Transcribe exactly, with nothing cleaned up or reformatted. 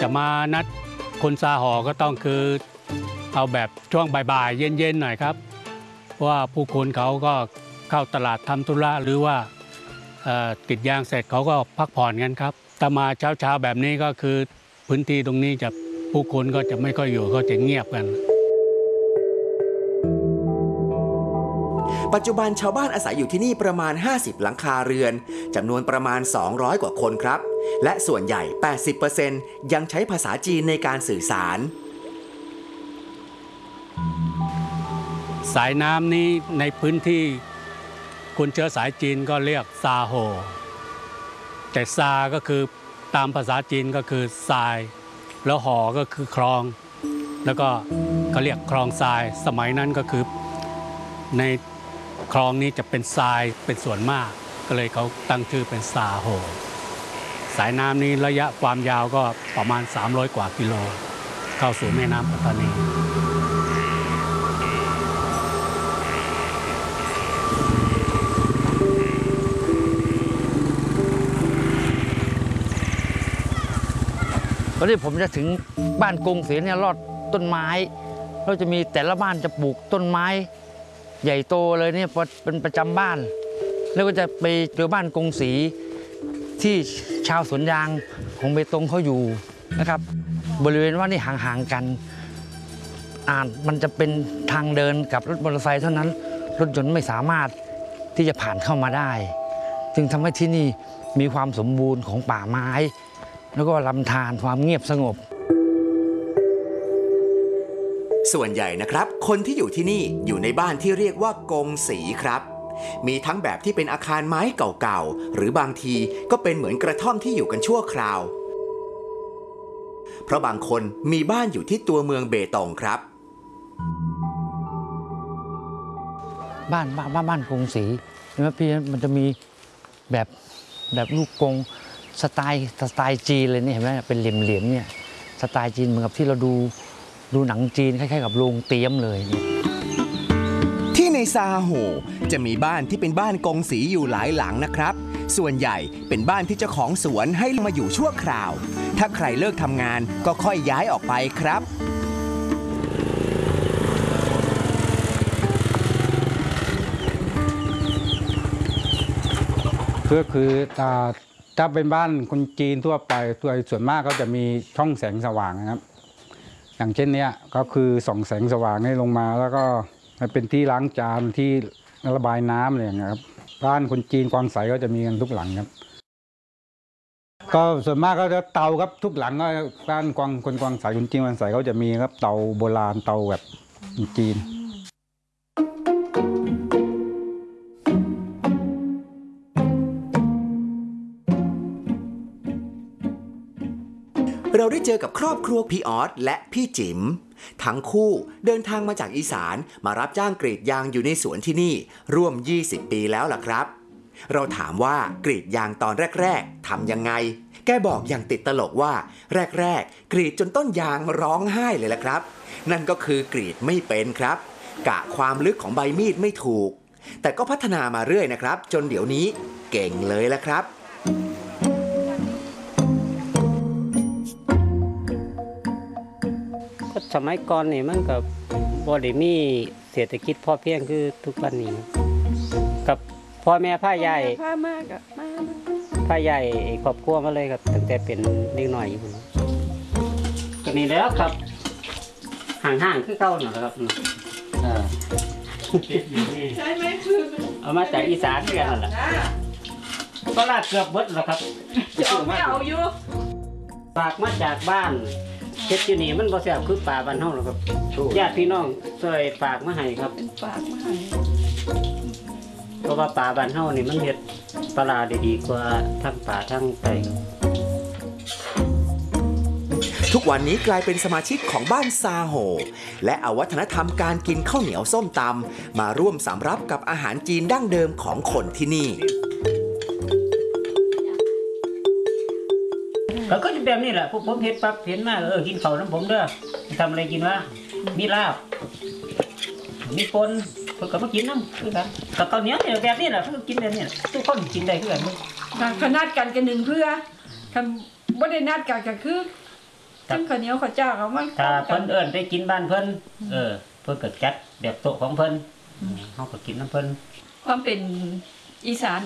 จะมานัดคนซาหอก็ต้องคือเอาแบบช่วงบ่ายๆเย็นๆหน่อยครับเพราะว่าผู้คนเขาก็เข้าตลาดทำธุระหรือว่าติดยางเสร็จเขาก็พักผ่อนกันครับถ้ามาเช้าๆแบบนี้ก็คือพื้นที่ตรงนี้จะผู้คนก็จะไม่ค่อยอยู่เขาจะเงียบกันปัจจุบันชาวบ้านอาศัยอยู่ที่นี่ประมาณห้าสิบหลังคาเรือนจำนวนประมาณสองร้อยกว่าคนครับและส่วนใหญ่ แปดสิบเปอร์เซ็นต์ ยังใช้ภาษาจีนในการสื่อสารสายน้ำนี้ในพื้นที่คนเชื้อสายจีนก็เรียกซาโฮแต่ซาก็คือตามภาษาจีนก็คือทรายแล้วหอก็คือคลองแล้วก็เขาเรียกคลองทรายสมัยนั้นก็คือในคลองนี้จะเป็นทรายเป็นส่วนมากก็เลยเขาตั้งชื่อเป็นซาโฮสายน้ำนี้ระยะความยาวก็ประมาณสามร้อยกว่ากิโลเข้าสู่แม่น้ำปัตตานีตอนนี้ผมจะถึงบ้านกงเสียเนี่ยรอดต้นไม้เราจะมีแต่ละบ้านจะปลูกต้นไม้ใหญ่โตเลยเนี่ยเป็นประจำบ้านแล้วก็จะไปเจอบ้านกงสีที่ชาวสวนยางของเบตงเขาอยู่นะครับบริเวณว่านี่ห่างๆกันอ่านมันจะเป็นทางเดินกับรถมอเตอร์ไซค์เท่านั้นรถยนต์ไม่สามารถที่จะผ่านเข้ามาได้จึงทำให้ที่นี่มีความสมบูรณ์ของป่าไม้แล้วก็ลำธารความเงียบสงบส่วนใหญ่นะครับคนที่อยู่ที่นี่อยู่ในบ้านที่เรียกว่ากงสีครับมีทั้งแบบที่เป็นอาคารไม้เก่าๆหรือบางทีก็เป็นเหมือนกระท่อมที่อยู่กันชั่วคราวเพราะบางคนมีบ้านอยู่ที่ตัวเมืองเบตงครับบ้านบ้านบ้านกงสีเห็นไหมพี่มันจะมีแบบแบบลูกกงสไตล์สไตล์จีนเลยนี่เห็นไหมเป็นเหลี่ยมๆเนี่ยสไตล์จีนเหมือนกับที่เราดูดูหนังจีนคล้ายๆกับโรงเตี้ยมเลยที่ในซาโฮจะมีบ้านที่เป็นบ้านกงสีอยู่หลายหลังนะครับส่วนใหญ่เป็นบ้านที่เจ้าของสวนให้มาอยู่ชั่วคราวถ้าใครเลิกทำงานก็ค่อยย้ายออกไปครับก็คือถ้าเป็นบ้านคนจีนทั่วไปตัวส่วนมากก็จะมีช่องแสงสว่างนะครับอย่างเช่นนี้ก็คือส่องแสงสว่างให้ลงมาแล้วก็เป็นที่ล้างจานที่ระบายน้ำอะไรอย่างเงี้ยครับบ้านคนจีนกวางใสก็จะมีกันทุกหลังครับก็ส่วนมากก็จะเตาครับทุกหลังก็บ้านกวางคนกวางใสคนจีนกวางใสเขาจะมีครับเตาโบราณเตาแบบจีนเราได้เจอกับครอบครัวพี่ออสและพี่จิ๋มทั้งคู่เดินทางมาจากอีสานมารับจ้างกรีดยางอยู่ในสวนที่นี่ร่วมยี่สิบปีแล้วล่ะครับเราถามว่ากรีดยางตอนแรกๆทำยังไงแกบอกอย่างติดตลกว่าแรกๆกรีดจนต้นยางร้องไห้เลยล่ะครับนั่นก็คือกรีดไม่เป็นครับกะความลึกของใบมีดไม่ถูกแต่ก็พัฒนามาเรื่อยนะครับจนเดี๋ยวนี้เก่งเลยล่ะครับสมัยก่อนนี่มันกับบ่ได้มีเศรษฐกิจพอเพียงคือทุกวันนี้กับพ่อแม่พาใหญ่พามากกับมาพาใหญ่ครอบครัวมาเลยครับตั้งแต่เป็นเด็กน้อยอยู่ก็นี่แล้วครับห่างๆคือเก่าหน่อยครับเออใช่ไหมคือเอามาจากอีสานนี่กันแหละก็ลาดเกือบเบิดแล้วครับจะเอาไม่เอาอยู่ฝากมาจากบ้านเฮ็ดอยู่นี่มันบ่แซ่บคือปลาบ้านเฮาหรอกครับญาติพี่น้องช่วยฝากมาให้ครับฝากมาให้เพราะว่าปลาบ้านเฮานี่มันเฮ็ดปลาได้ดีกว่าทั้งปลาทั้งไก่ทุกวันนี้กลายเป็นสมาชิกของบ้านซาโฮและเอาวัฒนธรรมการกินข้าวเหนียวส้มตำมาร่วมสำรับกับอาหารจีนดั้งเดิมของคนที่นี่ก็ก็แบบนี้แหละพวกผมเห็ดปั๊บเห็นมากเออกินข้าวน้ำผมเด้อทำอะไรกินวะมีลาบมีปนเพื่อก็มากินน้ำคือกันกับข้าวเหนียวเนี่ยแบบนี้แหละเพื่อกินแบบนี้ทุกคนกินได้คือกันขนาดกันกันหนึ่งเพื่อทำบ่ได้นัดกันก็คือซึ่งข้าวเหนียวข้าวเจ้าเขามันถ้าเพิ่นเอิ้นไปกินบ้านเพิ่นเออเพิ่นก็จัดแบบโต๊ะของเพิ่นเฮาก็กินน้ำเพิ่นความเป็นอีสาน